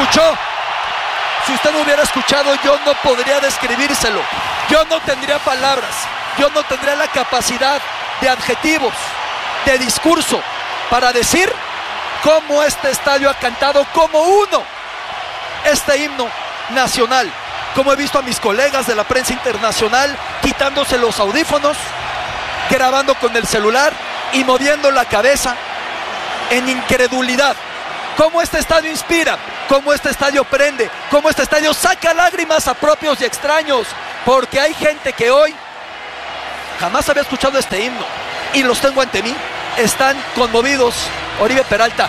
escuchó. Si usted no hubiera escuchado, yo no podría describírselo. Yo no tendría palabras. Yo no tendría la capacidad de adjetivos, de discurso, para decir cómo este estadio ha cantado como uno este himno nacional. Como he visto a mis colegas de la prensa internacional quitándose los audífonos, grabando con el celular y moviendo la cabeza en incredulidad. Cómo este estadio inspira, cómo este estadio prende, cómo este estadio saca lágrimas a propios y extraños, porque hay gente que hoy jamás había escuchado este himno y los tengo ante mí, están conmovidos. Oribe Peralta,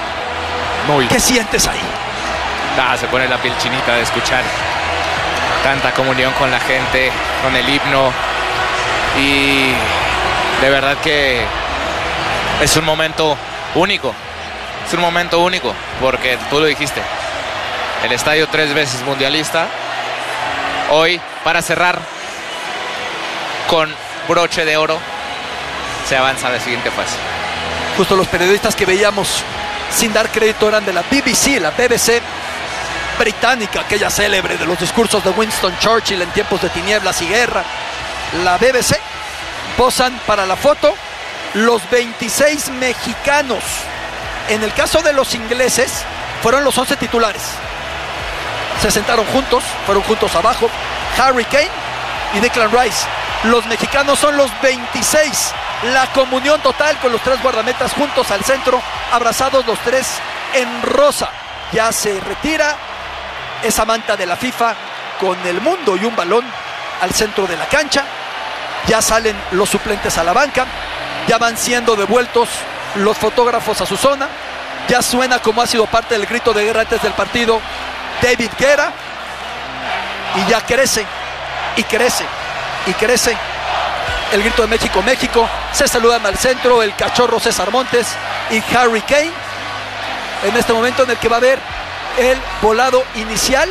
¿qué sientes ahí? Se pone la piel chinita de escuchar tanta comunión con la gente, con el himno, y de verdad que es un momento único. Es un momento único, porque tú lo dijiste, el estadio 3 veces mundialista, hoy para cerrar con broche de oro, se avanza a la siguiente fase. Justo los periodistas que veíamos sin dar crédito eran de la BBC británica, aquella célebre de los discursos de Winston Churchill en tiempos de tinieblas y guerra. La BBC posan para la foto los 26 mexicanos. En el caso de los ingleses, fueron los 11 titulares. Se sentaron juntos, fueron juntos abajo, Harry Kane y Declan Rice. Los mexicanos son los 26. La comunión total con los 3 guardametas juntos al centro, abrazados los 3 en rosa. Ya se retira esa manta de la FIFA con el mundo y un balón al centro de la cancha. Ya salen los suplentes a la banca. Ya van siendo devueltos los fotógrafos a su zona. Ya suena, como ha sido parte del grito de guerra antes del partido, David Guerra. Y ya crece y crece y crece el grito de México, México. Se saludan al centro el cachorro César Montes y Harry Kane, en este momento en el que va a haber el volado inicial.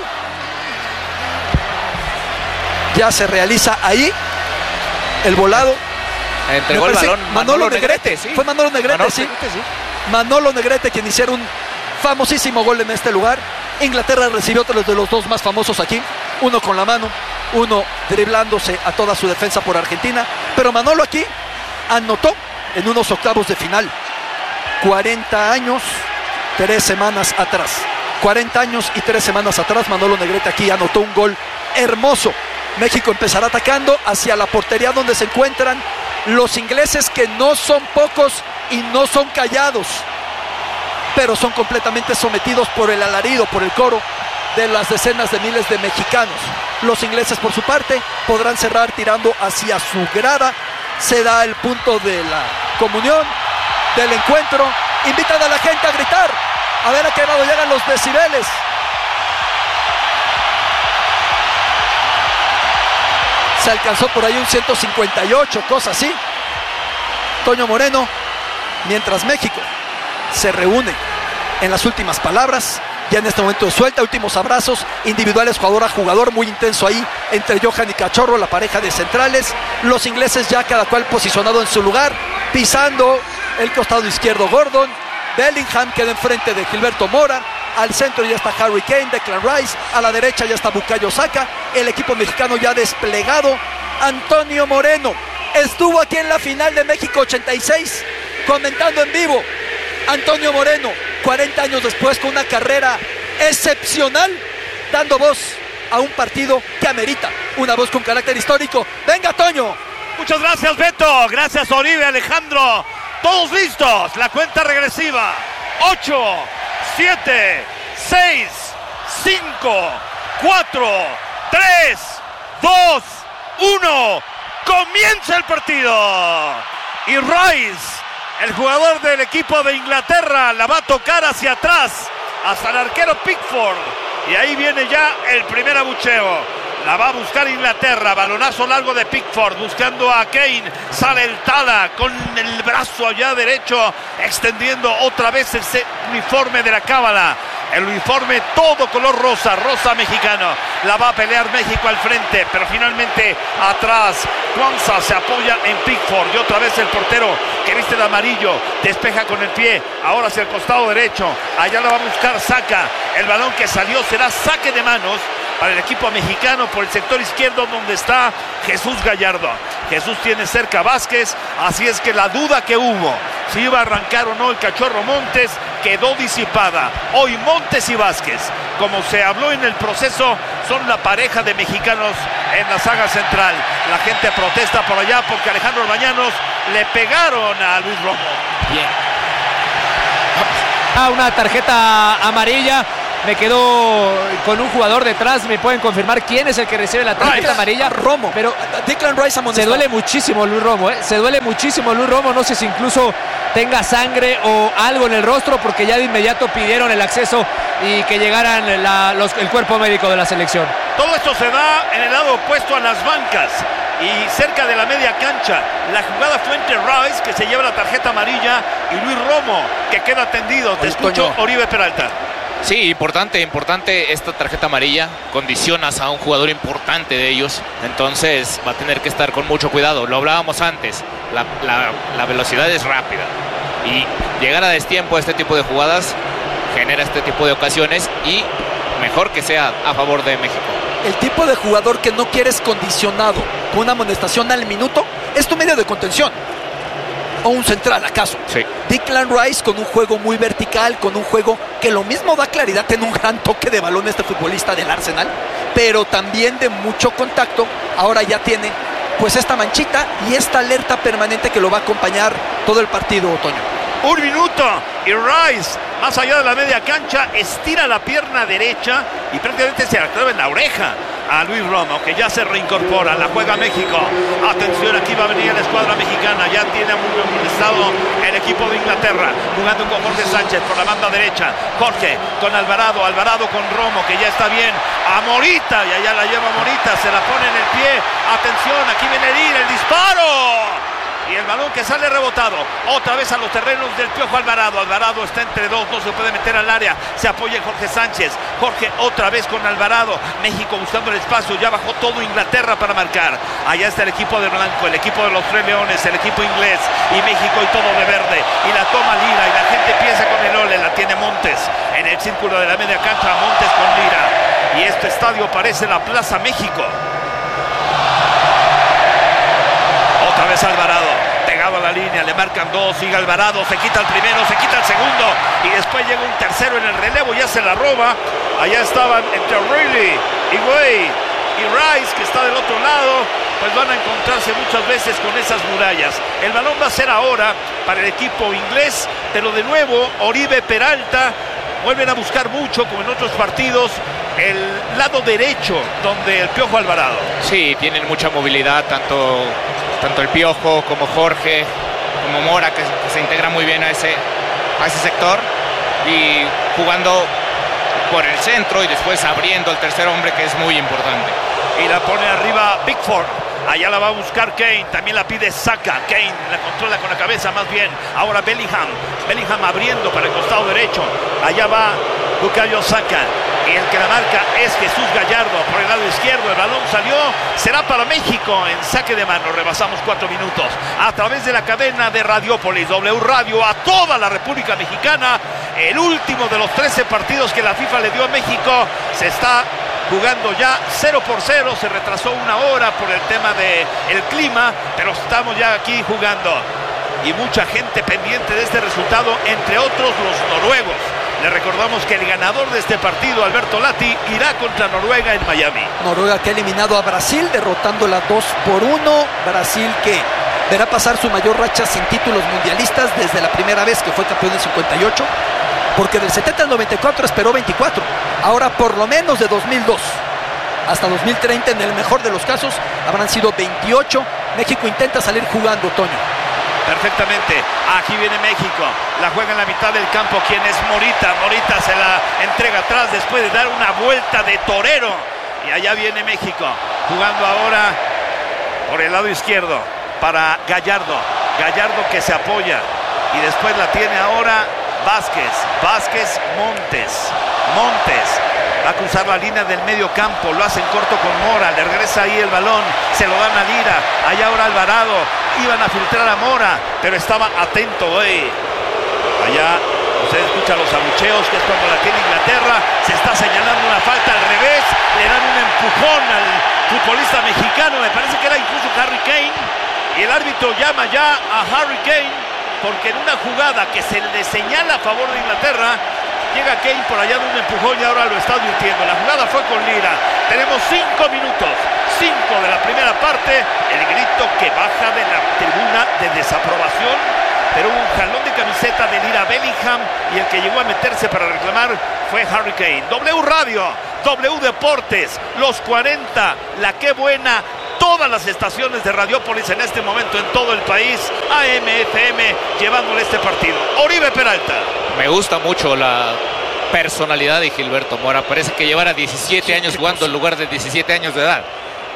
Ya se realiza ahí el volado. Entregó el balón Manolo Negrete, sí. Fue Manolo Negrete, sí. Manolo Negrete quien hiciera un famosísimo gol en este lugar. Inglaterra recibió otro de los 2 más famosos aquí, uno con la mano, uno driblándose a toda su defensa por Argentina, pero Manolo aquí anotó en unos octavos de final. 40 años, 3 semanas atrás. 40 años y 3 semanas atrás, Manolo Negrete aquí anotó un gol hermoso. México empezará atacando hacia la portería donde se encuentran los ingleses, que no son pocos y no son callados, pero son completamente sometidos por el alarido, por el coro de las decenas de miles de mexicanos. Los ingleses, por su parte, podrán cerrar tirando hacia su grada. Se da el punto de la comunión, del encuentro. Invitan a la gente a gritar, a ver a qué grado llegan los decibeles. Se alcanzó por ahí un 158, cosa así. Toño Moreno, mientras México se reúne en las últimas palabras, ya en este momento de suelta, últimos abrazos individuales jugador a jugador, muy intenso ahí entre Johan y Cachorro, la pareja de centrales. Los ingleses ya cada cual posicionado en su lugar, pisando el costado izquierdo Gordon. Bellingham queda enfrente de Gilberto Mora. Al centro ya está Harry Kane, Declan Rice. A la derecha ya está Bukayo Saka. El equipo mexicano ya desplegado. Antonio Moreno estuvo aquí en la final de México 86 comentando en vivo. Antonio Moreno, 40 años después, con una carrera excepcional, dando voz a un partido que amerita una voz con carácter histórico. ¡Venga, Toño! Muchas gracias, Beto. Gracias, Oribe, Alejandro. Todos listos. La cuenta regresiva. 8, 7, 6, 5, 4, 3, 2, 1. Comienza el partido. Y Rice, el jugador del equipo de Inglaterra, la va a tocar hacia atrás, hasta el arquero Pickford. Y ahí viene ya el primer abucheo. La va a buscar Inglaterra, balonazo largo de Pickford, buscando a Kane. Sale el Tala con el brazo allá derecho, extendiendo otra vez el uniforme de la cábala. El uniforme todo color rosa, rosa mexicano. La va a pelear México al frente, pero finalmente atrás. Cuanza se apoya en Pickford y otra vez el portero que viste de amarillo despeja con el pie. Ahora hacia el costado derecho. Allá la va a buscar Saca. El balón que salió será saque de manos para el equipo mexicano por el sector izquierdo donde está Jesús Gallardo. Jesús tiene cerca a Vázquez, así es que la duda que hubo si iba a arrancar o no el Cachorro Montes quedó disipada. Hoy Montes y Vázquez, como se habló en el proceso, son la pareja de mexicanos en la saga central. La gente protesta por allá porque Alejandro Orbañanos le pegaron a Luis Romo. Bien. Una tarjeta amarilla. Me quedo con un jugador detrás. ¿Me pueden confirmar quién es el que recibe la tarjeta amarilla? Romo. Pero Declan Rice amonestado. Se duele muchísimo Luis Romo, ¿eh? Se duele muchísimo Luis Romo. No sé si incluso tenga sangre o algo en el rostro, porque ya de inmediato pidieron el acceso y que llegaran el cuerpo médico de la selección. Todo esto se da en el lado opuesto a las bancas y cerca de la media cancha. La jugada fue entre Rice, que se lleva la tarjeta amarilla, y Luis Romo, que queda tendido. Te escucho, Oribe Peralta. Sí, importante esta tarjeta amarilla. Condicionas a un jugador importante de ellos, entonces va a tener que estar con mucho cuidado. Lo hablábamos antes, la velocidad es rápida y llegar a destiempo a este tipo de jugadas genera este tipo de ocasiones, y mejor que sea a favor de México. El tipo de jugador que no quieres condicionado con una amonestación al minuto es tu medio de contención. O un central, ¿acaso? Sí. Declan Rice con un juego muy vertical, con un juego que lo mismo da claridad, tiene un gran toque de balón este futbolista del Arsenal, pero también de mucho contacto. Ahora ya tiene pues esta manchita y esta alerta permanente que lo va a acompañar todo el partido, Toño. Un minuto y Rice, más allá de la media cancha, estira la pierna derecha y prácticamente se la clava en la oreja a Luis Romo, que ya se reincorpora. La juega México. Atención, aquí va a venir la escuadra mexicana. Ya tiene amonestado el equipo de Inglaterra, jugando con Jorge Sánchez por la banda derecha. Jorge con Alvarado, Alvarado con Romo, que ya está bien. A Morita, y allá la lleva Morita, se la pone en el pie. Atención, aquí viene el disparo. Y el balón que sale rebotado otra vez a los terrenos del Piojo Alvarado. Alvarado está entre dos, no se puede meter al área. Se apoya en Jorge Sánchez. Jorge otra vez con Alvarado. México buscando el espacio. Ya bajó todo Inglaterra para marcar. Allá está el equipo de blanco, el equipo de los Tres Leones, el equipo inglés. Y México y todo de verde. Y la toma Lira. Y la gente empieza con el ole. La tiene Montes en el círculo de la media cancha. Montes con Lira. Y este estadio parece la Plaza México. Otra vez Alvarado, pegado a la línea, le marcan dos, sigue Alvarado, se quita el primero, se quita el segundo, y después llega un tercero en el relevo, ya se la roba. Allá estaban entre O'Reilly y Way y Rice, que está del otro lado, pues van a encontrarse muchas veces con esas murallas. El balón va a ser ahora para el equipo inglés, pero de nuevo Oribe Peralta vuelven a buscar mucho, como en otros partidos, el lado derecho donde el Piojo Alvarado. Sí, tienen mucha movilidad, tanto el Piojo como Jorge, como Mora, que se integra muy bien a ese sector, y jugando por el centro y después abriendo el tercer hombre, que es muy importante. Y la pone arriba Pickford. Allá la va a buscar Kane, también la pide Saka. Kane la controla con la cabeza más bien. Ahora Bellingham abriendo para el costado derecho. Allá va Bukayo Saka. Y el que la marca es Jesús Gallardo por el lado izquierdo. El balón salió, será para México en saque de mano. Rebasamos 4 minutos a través de la cadena de Radiópolis, W Radio, a toda la República Mexicana. El último de los 13 partidos que la FIFA le dio a México se está jugando ya 0-0, se retrasó una hora por el tema del clima, pero estamos ya aquí jugando. Y mucha gente pendiente de este resultado, entre otros los noruegos. Le recordamos que el ganador de este partido, Alberto Lati, irá contra Noruega en Miami. Noruega que ha eliminado a Brasil, derrotándola 2-1. Brasil que verá pasar su mayor racha sin títulos mundialistas desde la primera vez que fue campeón en 58. Porque del 70 al 94 esperó 24. Ahora por lo menos de 2002 hasta 2030, en el mejor de los casos, habrán sido 28. México intenta salir jugando, Toño. Perfectamente, aquí viene México, la juega en la mitad del campo. ¿Quién es Morita? Morita se la entrega atrás después de dar una vuelta de torero. Y allá viene México, jugando ahora por el lado izquierdo para Gallardo. Gallardo que se apoya y después la tiene ahora Vázquez, Montes. Va a cruzar la línea del medio campo, lo hace en corto con Mora, le regresa ahí el balón, se lo dan a Lira, allá ahora Alvarado, iban a filtrar a Mora, pero estaba atento, allá usted escucha los abucheos, que es cuando la tiene Inglaterra, se está señalando una falta al revés, le dan un empujón al futbolista mexicano, me parece que era incluso Harry Kane, y el árbitro llama ya a Harry Kane, porque en una jugada que se le señala a favor de Inglaterra, llega Kane por allá de un empujón y ahora lo está advirtiendo. La jugada fue con Lira. Tenemos 5 minutos, 5 de la primera parte. El grito que baja de la tribuna de desaprobación, pero hubo un jalón de camiseta de Lira Bellingham y el que llegó a meterse para reclamar fue Harry Kane. W Radio, W Deportes, los 40, la que buena. Todas las estaciones de Radiópolis en este momento en todo el país, AM, FM, llevándole este partido. Oribe Peralta. Me gusta mucho la personalidad de Gilberto Mora. Parece que llevara 17 años jugando en lugar de 17 años de edad.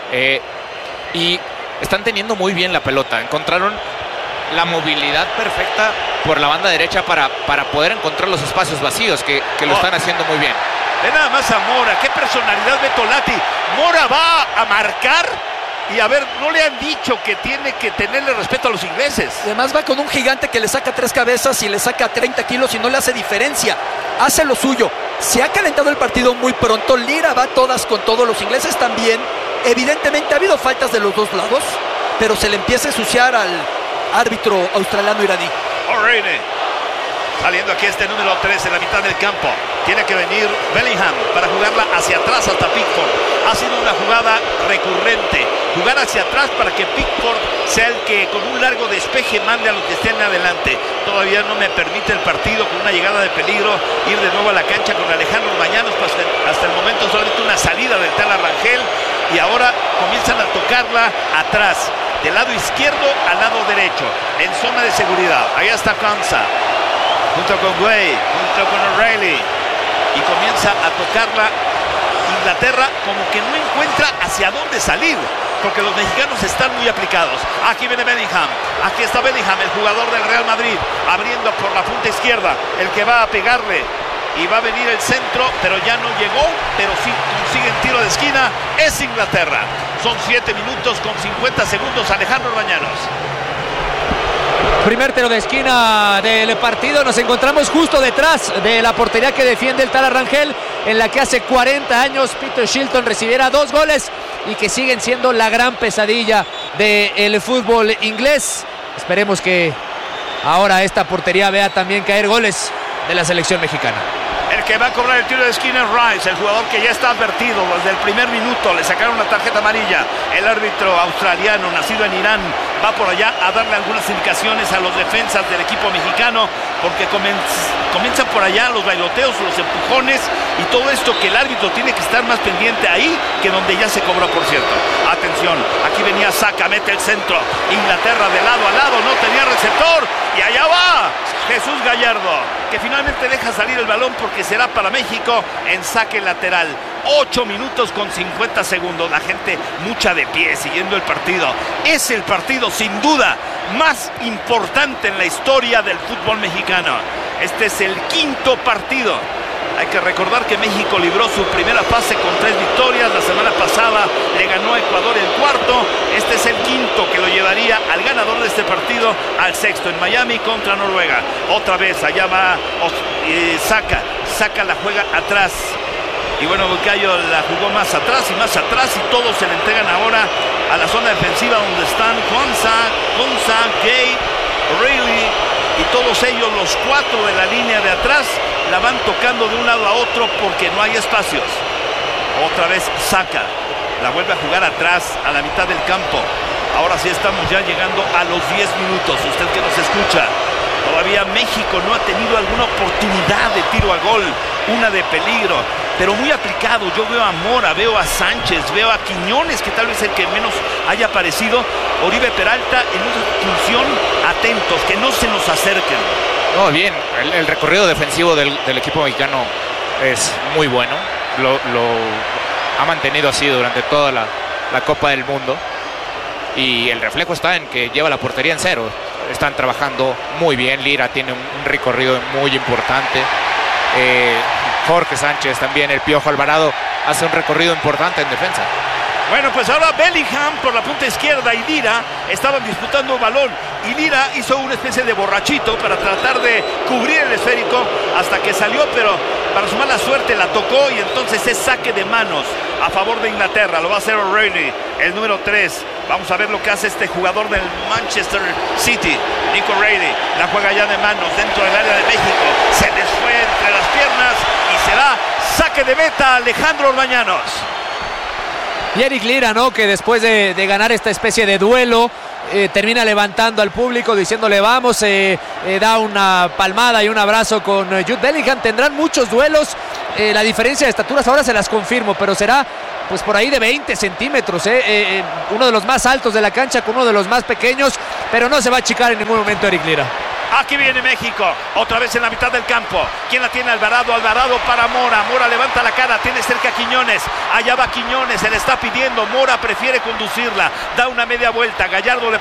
Y están teniendo muy bien la pelota. Encontraron la movilidad perfecta por la banda derecha para poder encontrar los espacios vacíos que lo están haciendo muy bien. Ve nada más a Mora. Qué personalidad, Beto Lati. Mora va a marcar. Y a ver, no le han dicho que tiene que tenerle respeto a los ingleses. Además va con un gigante que le saca 3 cabezas y le saca 30 kilos y no le hace diferencia. Hace lo suyo. Se ha calentado el partido muy pronto. Lira va todas con todos. Los ingleses también. Evidentemente ha habido faltas de los dos lados, pero se le empieza a ensuciar al árbitro australiano iraní. O'Reilly. Saliendo aquí este número 3 en la mitad del campo. Tiene que venir Bellingham para jugarla hacia atrás hasta Pickford. Ha sido una jugada recurrente. Jugar hacia atrás para que Pickford sea el que con un largo despeje mande a los que estén adelante. Todavía no me permite el partido con una llegada de peligro ir de nuevo a la cancha con Alejandro Orbañanos. Pues hasta el momento solamente una salida del Tala Rangel. Y ahora comienzan a tocarla atrás. Del lado izquierdo al lado derecho. En zona de seguridad. Allá está Konsa. Junto con Gueye, junto con O'Reilly, y comienza a tocarla Inglaterra como que no encuentra hacia dónde salir, porque los mexicanos están muy aplicados. Aquí viene Bellingham, aquí está Bellingham, el jugador del Real Madrid, abriendo por la punta izquierda, el que va a pegarle, y va a venir el centro, pero ya no llegó, pero sí consiguen tiro de esquina, es Inglaterra. Son 7 minutos con 50 segundos, Alejandro Orbañanos. Primer tiro de esquina del partido. Nos encontramos justo detrás de la portería que defiende el Tala Rangel, en la que hace 40 años Peter Shilton recibiera 2 goles y que siguen siendo la gran pesadilla del fútbol inglés. Esperemos que ahora esta portería vea también caer goles de la selección mexicana. El que va a cobrar el tiro de esquina es Rice, el jugador que ya está advertido desde el primer minuto. Le sacaron la tarjeta amarilla. El árbitro australiano, nacido en Irán, va por allá a darle algunas indicaciones a los defensas del equipo mexicano, porque comienzan por allá los bailoteos, los empujones y todo esto, que el árbitro tiene que estar más pendiente ahí que donde ya se cobró, por cierto. Atención, aquí venía Saka, mete el centro. Inglaterra de lado a lado, no tenía receptor y allá va Jesús Gallardo, que finalmente deja salir el balón porque será para México en saque lateral. 8 minutos con 50 segundos. La gente mucha de pie siguiendo el partido. Es el partido sin duda más importante en la historia del fútbol mexicano. Este es el 5º partido. Hay que recordar que México libró su primera fase con 3 victorias. La semana pasada le ganó a Ecuador el 4º. Este es el 5º que lo llevaría al ganador de este partido al 6º en Miami contra Noruega. Otra vez allá va Saka la juega atrás. Y bueno, Bucayo la jugó más atrás y todos se le entregan ahora a la zona defensiva donde están Konsa, Gueye, O'Reilly y todos ellos, los 4 de la línea de atrás, la van tocando de un lado a otro porque no hay espacios. Otra vez Saka la vuelve a jugar atrás a la mitad del campo. Ahora sí estamos ya llegando a los 10 minutos. Usted que nos escucha, todavía México no ha tenido alguna oportunidad de tiro a gol, una de peligro, pero muy aplicado. Yo veo a Mora, veo a Sánchez, veo a Quiñones, que tal vez el que menos haya aparecido. Oribe Peralta en una función, atentos, que no se nos acerquen. No, bien, el recorrido defensivo del equipo mexicano es muy bueno. Lo ha mantenido así durante toda la Copa del Mundo. Y el reflejo está en que lleva la portería en 0. están trabajando muy bien. Lira tiene un recorrido muy importante. Jorge Sánchez también, el Piojo Alvarado hace un recorrido importante en defensa. Bueno, pues ahora Bellingham por la punta izquierda y Lira estaban disputando el balón y Lira hizo una especie de borrachito para tratar de cubrir el esférico hasta que salió, pero para su mala suerte la tocó y entonces es saque de manos a favor de Inglaterra. Lo va a hacer O'Reilly, el número 3. Vamos a ver lo que hace este jugador del Manchester City, Nico O'Reilly. La juega ya de manos dentro del área de México. Se les fue entre las piernas y será saque de meta Alejandro Orbañanos. Y Eric Lira, ¿no? Que después de ganar esta especie de duelo, termina levantando al público, diciéndole vamos, da una palmada y un abrazo con Jude Bellingham. Tendrán muchos duelos, la diferencia de estaturas ahora se las confirmo, pero será pues por ahí de 20 centímetros, uno de los más altos de la cancha con uno de los más pequeños, pero no se va a achicar en ningún momento Eric Lira. Aquí viene México, otra vez en la mitad del campo. ¿Quién la tiene? Alvarado, Alvarado para Mora. Mora levanta la cara, tiene cerca a Quiñones. Allá va Quiñones, se le está pidiendo. Mora prefiere conducirla, da una media vuelta. Gallardo le